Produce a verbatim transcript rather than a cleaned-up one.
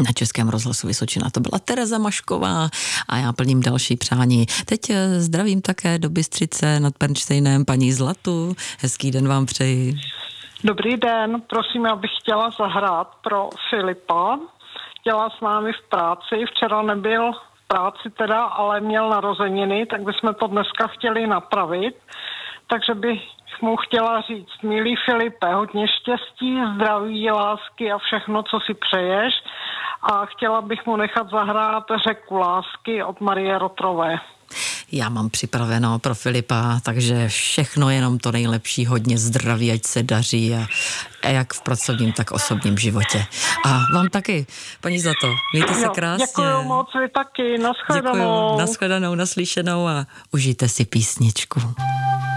Na Českém rozhlasu Vysočina to byla Tereza Mašková a já plním další přání. Teď zdravím také do Bystřice nad Pernštejnem paní Zlatu. Hezký den vám přeji. Dobrý den, prosím, já bych chtěla zahrát pro Filipa. Chtěla s námi v práci, včera nebyl v práci teda, ale měl narozeniny, tak bychom to dneska chtěli napravit. Takže bych mu chtěla říct, milý Filipe, hodně štěstí, zdraví, lásky a všechno, co si přeješ. A chtěla bych mu nechat zahrát Řeku lásky od Marie Rotrové. Já mám připraveno pro Filipa, takže všechno jenom to nejlepší, hodně zdraví, ať se daří a, a jak v pracovním, tak osobním životě. A vám taky, paní Zlato, mějte se krásně. Děkuju moc, vy taky, nashledanou. Děkuju, nashledanou, naslyšenou a užijte si písničku.